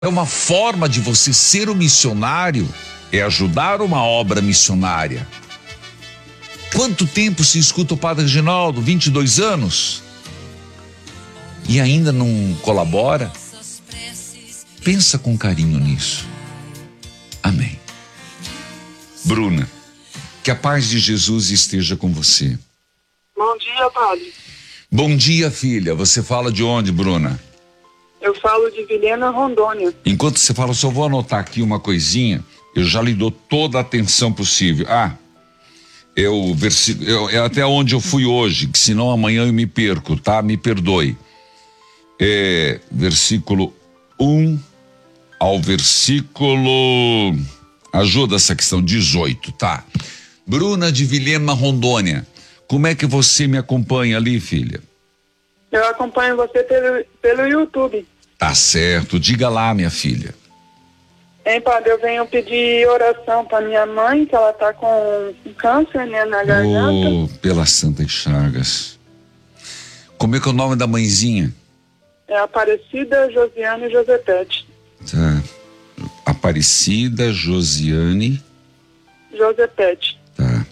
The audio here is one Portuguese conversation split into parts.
É uma forma de você ser um missionário, é ajudar uma obra missionária. Quanto tempo se escuta o Padre Reginaldo? 22 anos? E ainda não colabora? Pensa com carinho nisso. Amém. Bruna, que a paz de Jesus esteja com você. Bom dia, padre. Bom dia, filha. Você fala de onde, Bruna? Eu falo de Vilhena, Rondônia. Enquanto você fala, só vou anotar aqui uma coisinha. Eu já lhe dou toda a atenção possível. É até onde eu fui hoje, que senão amanhã eu me perco, tá? Me perdoe. Versículo 1 ao versículo... Ajuda essa questão, 18, tá? Bruna de Vilhena, Rondônia. Como é que você me acompanha ali, filha? Eu acompanho você pelo YouTube. Tá certo. Diga lá, minha filha. Padre, eu venho pedir oração para minha mãe, que ela tá com câncer, né, na garganta. Oh, pelas Santas Chagas. Como é que é o nome da mãezinha? É Aparecida, Josiane e Josepete. Tá. Aparecida, Josiane. Josepete. Tá.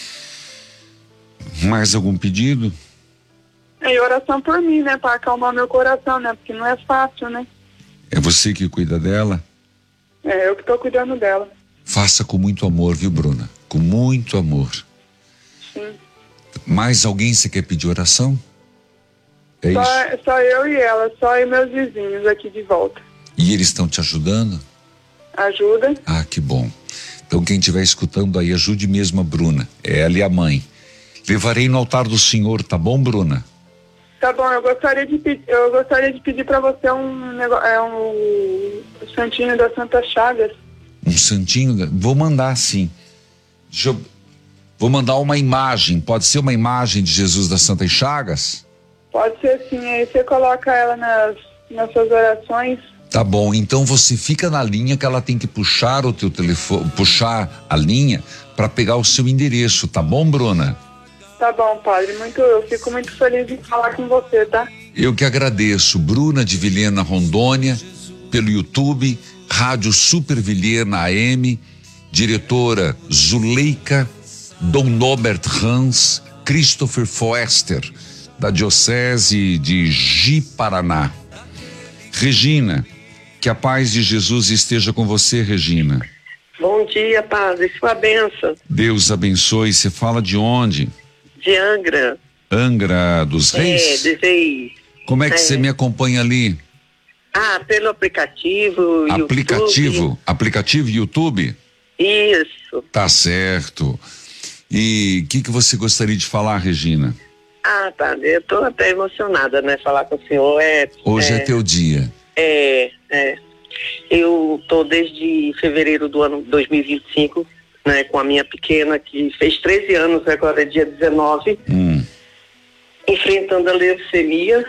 Mais algum pedido? E oração por mim, né, para acalmar meu coração, né, porque não é fácil, né. É você que cuida dela? Eu que tô cuidando dela. Faça com muito amor, viu, Bruna? Com muito amor. Sim. Mais alguém você quer pedir oração? É isso? Só eu e ela, só eu e meus vizinhos aqui de volta. E eles estão te ajudando? Ajuda. Ah, que bom. Então quem estiver escutando aí, ajude mesmo a Bruna. Ela e a mãe. Levarei no altar do Senhor, tá bom, Bruna? Tá bom, eu gostaria de pedir para você um santinho da Santa Chagas. Um santinho? Vou mandar sim. Vou mandar uma imagem. Pode ser uma imagem de Jesus das Santas Chagas? Pode ser sim, aí você coloca ela nas suas orações. Tá bom, então você fica na linha que ela tem que puxar o teu telefone, puxar a linha para pegar o seu endereço, tá bom, Bruna? Tá bom, padre, eu fico muito feliz de falar com você, tá? Eu que agradeço. Bruna de Vilhena, Rondônia, pelo YouTube, Rádio Super Vilhena AM, diretora Zuleika, Dom Norbert Hans, Christopher Foester, da Diocese de Ji-Paraná. Regina, que a paz de Jesus esteja com você, Regina. Bom dia, padre, sua bênção. Deus abençoe. Você fala de onde? De Angra. Angra dos Reis? De Reis. Como é que você me acompanha ali? Pelo aplicativo. YouTube. Aplicativo YouTube? Isso. Tá certo. E o que você gostaria de falar, Regina? Padre, eu tô até emocionada, né? Falar com o senhor Hoje é teu dia. Eu tô desde fevereiro do ano 2025, né? Com a minha pequena, que fez 13 anos, agora é dia 19, enfrentando a leucemia,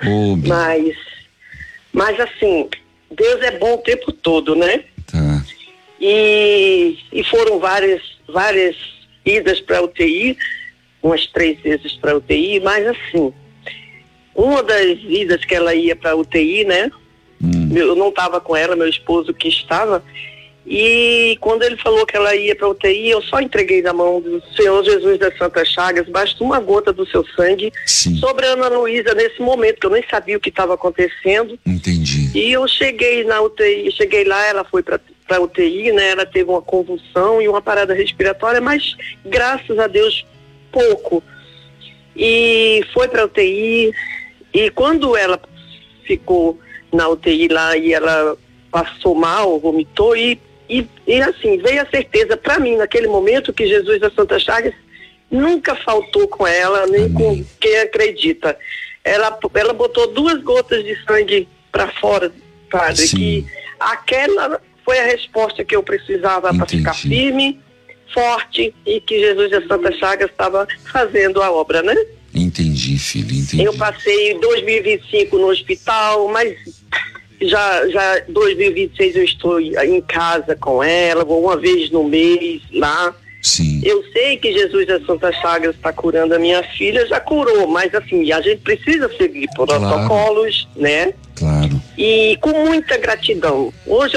mas assim, Deus é bom o tempo todo, né? Tá. E foram várias idas para UTI, umas 3 vezes para UTI, mas assim, uma das idas que ela ia para UTI, né? Eu não estava com ela, meu esposo que estava, e quando ele falou que ela ia para UTI, eu só entreguei na mão do Senhor Jesus das Santas Chagas, basta uma gota do seu sangue. Sim. Sobre a Ana Luísa nesse momento, que eu nem sabia o que estava acontecendo. Entendi. E eu cheguei na UTI, cheguei lá, ela foi para UTI, né? Ela teve uma convulsão e uma parada respiratória, mas graças a Deus pouco. E foi para UTI, e quando ela ficou na UTI lá e ela passou mal, vomitou e assim, veio a certeza para mim naquele momento que Jesus das Santas Chagas nunca faltou com ela, nem com quem acredita. Ela botou 2 gotas de sangue para fora, padre. Sim. Que aquela foi a resposta que eu precisava para ficar firme, forte, e que Jesus das Santas Chagas estava fazendo a obra, né? Entendi, filho, entendi. Eu passei 2025 no hospital, mas já 2026 eu estou em casa com ela, vou uma vez no mês lá, Sim. Eu sei que Jesus das Santas Chagas está curando a minha filha, já curou, mas assim, a gente precisa seguir protocolos, né? Claro. E com muita gratidão. Hoje